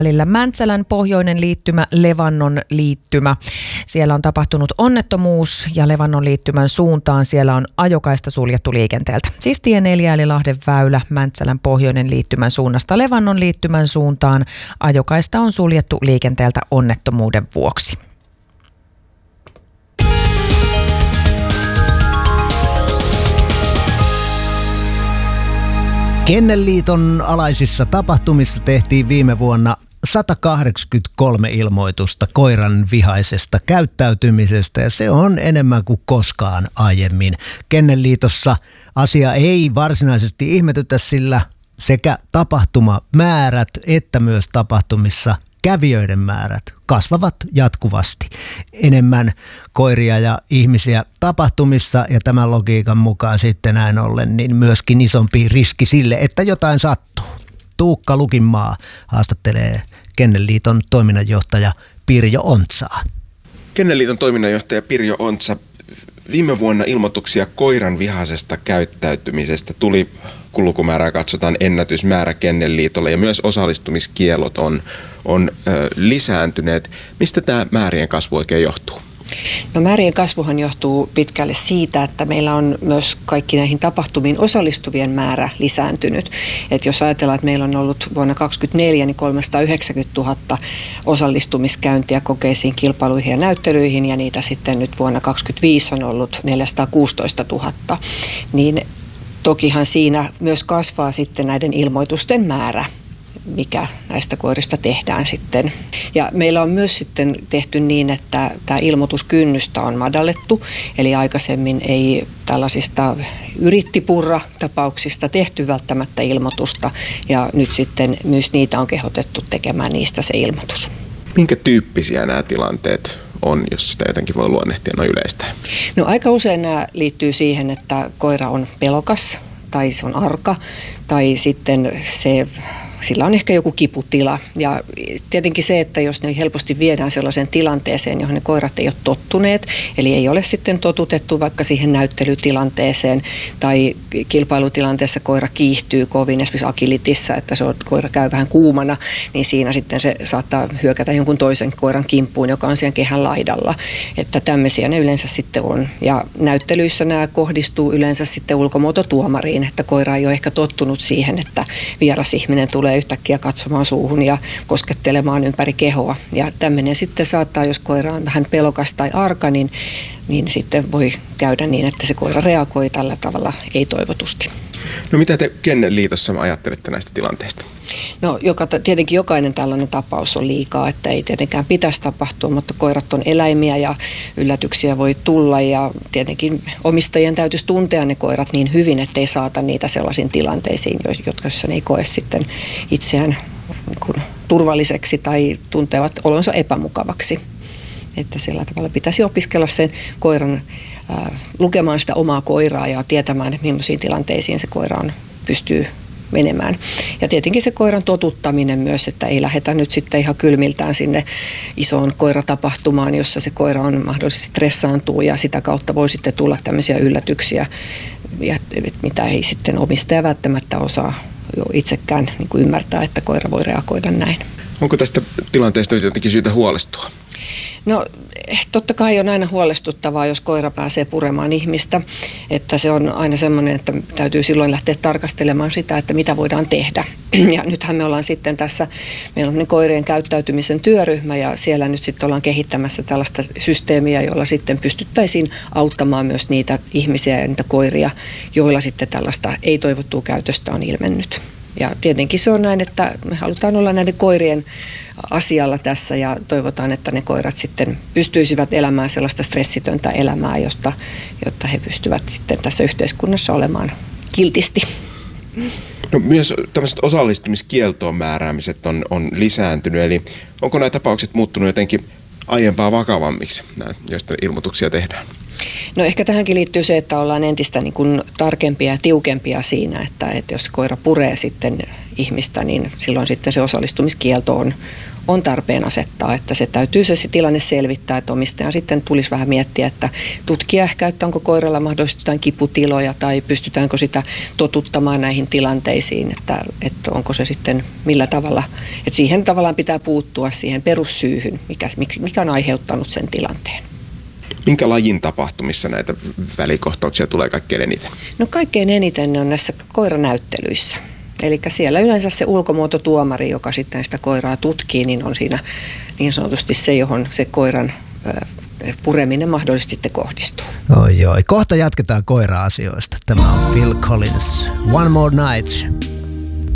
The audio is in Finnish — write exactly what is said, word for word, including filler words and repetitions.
välillä Mäntsälän pohjoinen liittymä, Levannon liittymä. Siellä on tapahtunut onnettomuus ja Levannon liittymän suuntaan siellä on ajokaista suljettu liikenteeltä. Siis tie neljä eli Lahden väylä Mäntsälän pohjoinen liittymän suunnasta Levannon liittymän suuntaan. Ajokaista on suljettu liikenteeltä onnettomuuden vuoksi. Kennelliiton alaisissa tapahtumissa tehtiin viime vuonna sata kahdeksankymmentäkolme ilmoitusta koiran vihaisesta käyttäytymisestä ja se on enemmän kuin koskaan aiemmin. Kennelliitossa asia ei varsinaisesti ihmetytä, sillä sekä tapahtumamäärät että myös tapahtumissa kävijöiden määrät kasvavat jatkuvasti. Enemmän koiria ja ihmisiä tapahtumissa ja tämän logiikan mukaan sitten näin ollen niin myöskin isompi riski sille, että jotain sattuu. Tuukka Lukinmaa haastattelee Kennelliiton toiminnanjohtaja Pirjo Ontsaa. Kennelliiton toiminnanjohtaja Pirjo Ontsa, viime vuonna ilmoituksia koiran vihaisesta käyttäytymisestä tuli, kun lukumäärää katsotaan, ennätysmäärä Kennelliitolle ja myös osallistumiskiellot on, on ö, lisääntyneet. Mistä tämä määrien kasvu oikein johtuu? No määrien kasvuhan johtuu pitkälle siitä, että meillä on myös kaikki näihin tapahtumiin osallistuvien määrä lisääntynyt. Et jos ajatellaan, että meillä on ollut vuonna kaksituhattakaksikymmentäneljä niin kolmesataayhdeksänkymmentätuhatta osallistumiskäyntiä kokeisiin, kilpailuihin ja näyttelyihin ja niitä sitten nyt vuonna kaksituhattakaksikymmentäviisi on ollut neljäsataakuusitoistatuhatta, niin tokihan siinä myös kasvaa sitten näiden ilmoitusten määrä, mikä näistä koirista tehdään sitten. Ja meillä on myös sitten tehty niin, että tämä ilmoituskynnystä on madallettu, eli aikaisemmin ei tällaisista yrittipurra-tapauksista tehty välttämättä ilmoitusta, ja nyt sitten myös niitä on kehotettu tekemään niistä se ilmoitus. Minkä tyyppisiä nämä tilanteet on, jos sitä jotenkin voi luonnehtia noin yleistä? No aika usein nämä liittyy siihen, että koira on pelokas, tai se on arka, tai sitten se sillä on ehkä joku kiputila. Ja tietenkin se, että jos ne helposti viedään sellaiseen tilanteeseen, johon ne koirat ei ole tottuneet, eli ei ole sitten totutettu vaikka siihen näyttelytilanteeseen tai kilpailutilanteessa koira kiihtyy kovin, esimerkiksi agilitissa, että se on, koira käy vähän kuumana, niin siinä sitten se saattaa hyökätä jonkun toisen koiran kimppuun, joka on siellä kehän laidalla. Että tämmöisiä ne yleensä sitten on. Ja näyttelyissä nämä kohdistuu yleensä sitten ulkomuototuomariin, että koira ei ole ehkä tottunut siihen, että vieras ihminen tulee yhtäkkiä katsomaan suuhun ja koskettelemaan ympäri kehoa. Ja tämmöinen sitten saattaa, jos koira on vähän pelokas tai arka, niin, niin sitten voi käydä niin, että se koira reagoi tällä tavalla ei-toivotusti. No mitä te Kennelliitossa ajattelette näistä tilanteista? No joka, tietenkin jokainen tällainen tapaus on liikaa, että ei tietenkään pitäisi tapahtua, mutta koirat on eläimiä ja yllätyksiä voi tulla ja tietenkin omistajien täytyisi tuntea ne koirat niin hyvin, ettei saata niitä sellaisiin tilanteisiin, jotka ne ei koe sitten itseään niin kuin turvalliseksi tai tuntevat olonsa epämukavaksi. Että sillä tavalla pitäisi opiskella sen koiran ää, lukemaan sitä omaa koiraa ja tietämään, että millaisiin tilanteisiin se koira on, pystyy menemään. Ja tietenkin se koiran totuttaminen myös, että ei lähdetä nyt sitten ihan kylmiltään sinne isoon koiratapahtumaan, jossa se koira on mahdollisesti stressaantuu ja sitä kautta voi sitten tulla tämmöisiä yllätyksiä, mitä ei sitten omistaja välttämättä osaa jo itsekään niin kuin ymmärtää, että koira voi reagoida näin. Onko tästä tilanteesta jotenkin syytä huolestua? No totta kai on aina huolestuttavaa, jos koira pääsee puremaan ihmistä, että se on aina semmoinen, että täytyy silloin lähteä tarkastelemaan sitä, että mitä voidaan tehdä. Ja nythän me ollaan sitten tässä, meillä on koirien käyttäytymisen työryhmä ja siellä nyt sitten ollaan kehittämässä tällaista systeemiä, jolla sitten pystyttäisiin auttamaan myös niitä ihmisiä ja niitä koiria, joilla sitten tällaista ei-toivottua käytöstä on ilmennyt. Ja tietenkin se on näin, että me halutaan olla näiden koirien asialla tässä ja toivotaan, että ne koirat sitten pystyisivät elämään sellaista stressitöntä elämää, jotta, jotta he pystyvät sitten tässä yhteiskunnassa olemaan kiltisti. No myös tämmöiset osallistumiskieltoon määräämiset on, on lisääntynyt, eli onko nämä tapaukset muuttunut jotenkin aiempaa vakavammiksi, nämä, joista ilmoituksia tehdään? No ehkä tähänkin liittyy se, että ollaan entistä niin kuin tarkempia ja tiukempia siinä, että, että jos koira puree sitten ihmistä, niin silloin sitten se osallistumiskielto on, on tarpeen asettaa, että se täytyy se tilanne selvittää, että omistajan sitten tulisi vähän miettiä, että tutkia ehkä, että onko koiralla mahdollisesti jotain kiputiloja tai pystytäänkö sitä totuttamaan näihin tilanteisiin, että, että onko se sitten millä tavalla, että siihen tavallaan pitää puuttua siihen perussyyhyn, mikä, mikä on aiheuttanut sen tilanteen. Minkä lajin tapahtumissa näitä välikohtauksia tulee kaikkein eniten? No kaikkein eniten ne on näissä koiranäyttelyissä. Eli siellä yleensä se ulkomuototuomari, joka sitten sitä koiraa tutkii, niin on siinä niin sanotusti se, johon se koiran pureminen mahdollisesti sitten kohdistuu. Oi, oi. Kohta jatketaan koira-asioista. Tämä on Phil Collins. One More Night.